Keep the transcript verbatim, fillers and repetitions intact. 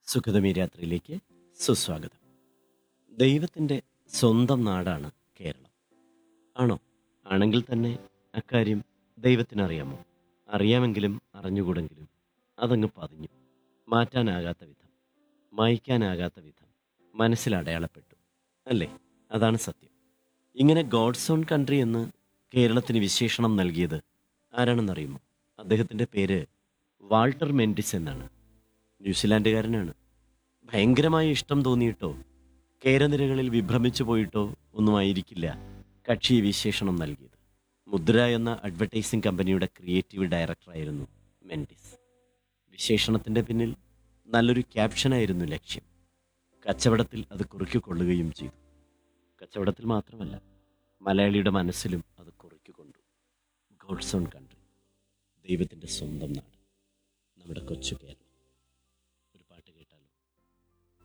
സുഖതമി രാത്രിയിലേക്ക് സുസ്വാഗതം. ദൈവത്തിൻ്റെ സ്വന്തം നാടാണ് കേരളം. ആണോ? ആണെങ്കിൽ തന്നെ അക്കാര്യം ദൈവത്തിനറിയാമോ? അറിയാമെങ്കിലും അറിഞ്ഞുകൂടെങ്കിലും അതങ്ങ് പതിഞ്ഞു. മാറ്റാനാകാത്ത വിധം, മായ്ക്കാനാകാത്ത വിധം മനസ്സിൽ അടയാളപ്പെട്ടു. അല്ലേ? അതാണ് സത്യം. ഇങ്ങനെ ഗോഡ്സ് ഓൺ കൺട്രി എന്ന് കേരളത്തിന് വിശേഷണം നൽകിയത് ആരാണെന്നറിയുമോ? അദ്ദേഹത്തിൻ്റെ പേര് വാൾട്ടർ മെൻഡിസ് എന്നാണ്. ന്യൂസിലാൻഡുകാരനാണ്. ഭയങ്കരമായ ഇഷ്ടം തോന്നിയിട്ടോ കേരനിരകളിൽ വിഭ്രമിച്ചു പോയിട്ടോ ഒന്നുമായിരിക്കില്ല കക്ഷി ഈ വിശേഷണം നൽകിയത്. മുദ്ര എന്ന അഡ്വർടൈസിംഗ് കമ്പനിയുടെ ക്രിയേറ്റീവ് ഡയറക്ടറായിരുന്നു മെൻഡിസ്. വിശേഷണത്തിൻ്റെ പിന്നിൽ നല്ലൊരു ക്യാപ്ഷനായിരുന്നു ലക്ഷ്യം. കച്ചവടത്തിൽ അത് കുറുക്കിക്കൊള്ളുകയും ചെയ്തു. കച്ചവടത്തിൽ മാത്രമല്ല, മലയാളിയുടെ മനസ്സിലും അത് കുറുക്കിക്കൊണ്ടു. ഗോഡ്സ് ഓൺ കൺട്രി, ദൈവത്തിൻ്റെ സ്വന്തം നാട്, നമ്മുടെ കൊച്ചു കേരളം.